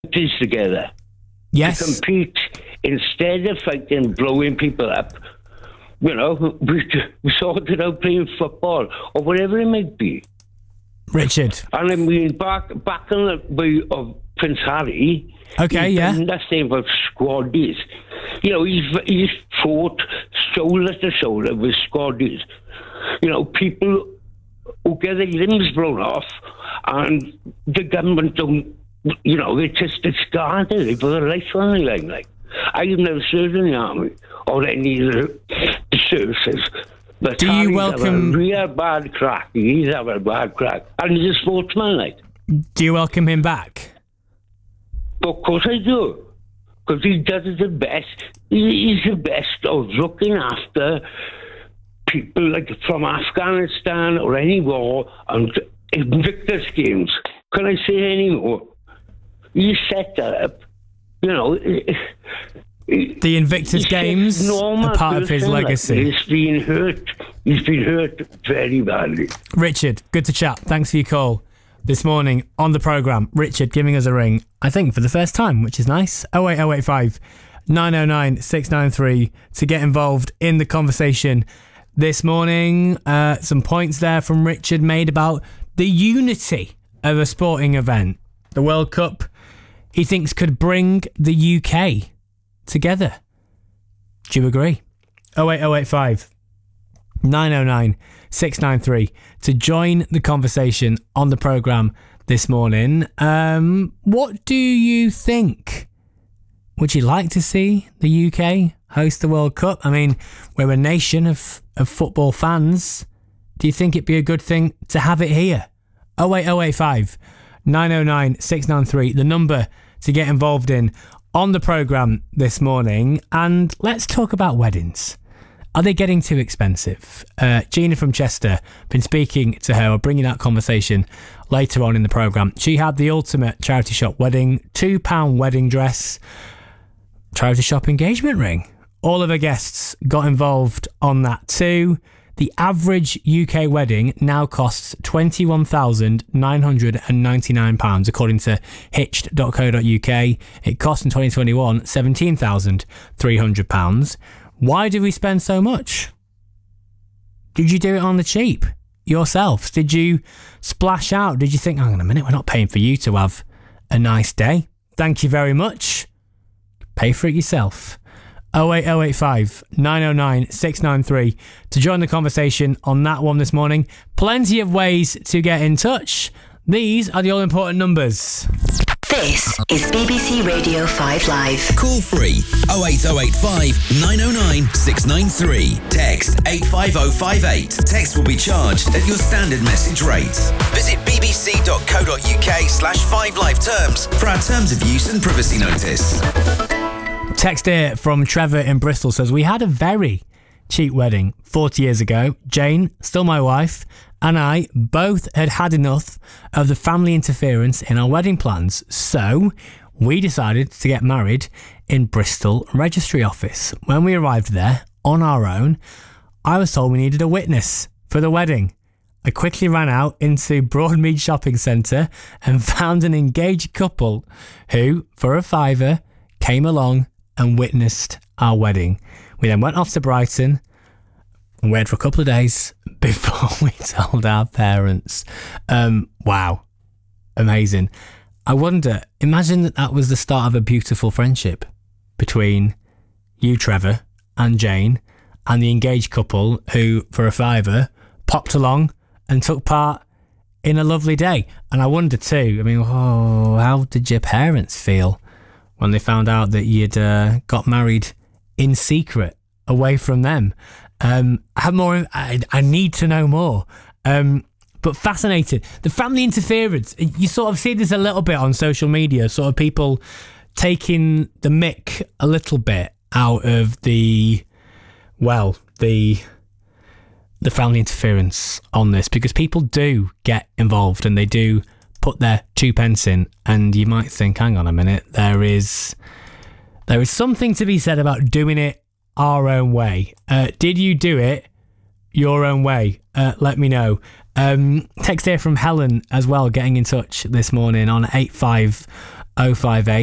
countries together. Yes. To compete instead of fighting, blowing people up. You know, we sorted out playing football or whatever it might be. Richard. And I mean, back in the way of Prince Harry. Okay, yeah. That thing about squaddies. You know, he's fought shoulder to shoulder with squaddies. You know, people who get their limbs blown off and the government don't, you know, they just discard it. They put a life on the line, like. I've never served in the army or any of the services. But do you welcome... a real bad crack. He's had a bad crack. And he's a sportsman, like. Do you welcome him back? Of course I do. Because he does it the best. He's the best of looking after people like from Afghanistan or any war and Invictus Games. Can I say any more? He set that up. You know, the Invictus Games are part of his legacy. Like, he's been hurt very badly. Richard, good to chat. Thanks for your call this morning on the programme. Richard giving us a ring, I think, for the first time, which is nice. 08085 909 693 to get involved in the conversation this morning. Some points there from Richard made about the unity of a sporting event. The World Cup, he thinks, could bring the UK together. Do you agree? 08085 909 693 to join the conversation on the programme this morning. What do you think? Would you like to see the UK host the World Cup? I mean, we're a nation of football fans. Do you think it'd be a good thing to have it here? 08085 909 693, the number to get involved in on the programme this morning. And let's talk about weddings. Are they getting too expensive? Gina from Chester, been speaking to her, or bringing that conversation later on in the programme. She had the ultimate charity shop wedding, £2 wedding dress, charity shop engagement ring. All of her guests got involved on that too. The average UK wedding now costs £21,999, according to hitched.co.uk. It cost in 2021 £17,300. Why do we spend so much? Did you do it on the cheap yourselves? Did you splash out? Did you think, hang on a minute, we're not paying for you to have a nice day? Thank you very much. Pay for it yourself. 08085 909 693 to join the conversation on that one this morning. Plenty of ways to get in touch. These are the all-important numbers. This is BBC Radio 5 Live. Call free 08085 909 693. Text 85058. Text will be charged at your standard message rate. Visit bbc.co.uk/5live terms for our terms of use and privacy notice. Text here from Trevor in Bristol says, we had a very cheap wedding 40 years ago. Jane, still my wife, and I both had enough of the family interference in our wedding plans. So we decided to get married in Bristol Registry Office. When we arrived there on our own, I was told we needed a witness for the wedding. I quickly ran out into Broadmead Shopping Centre and found an engaged couple who, for a £5, came along and witnessed our wedding. We then went off to Brighton and waited for a couple of days before we told our parents. Wow. Amazing. I wonder, imagine that was the start of a beautiful friendship between you, Trevor, and Jane, and the engaged couple who, for a £5, popped along and took part in a lovely day. And I wonder too, I mean, how did your parents feel when they found out that you'd got married in secret away from them? I need to know more. But fascinated. The family interference, you sort of see this a little bit on social media, sort of people taking the mick a little bit out of the family interference on this, because people do get involved and they do put their 2 pence in, and you might think, hang on a minute, there is something to be said about doing it our own way. Did you do it your own way? Let me know. Text here from Helen as well, getting in touch this morning on 058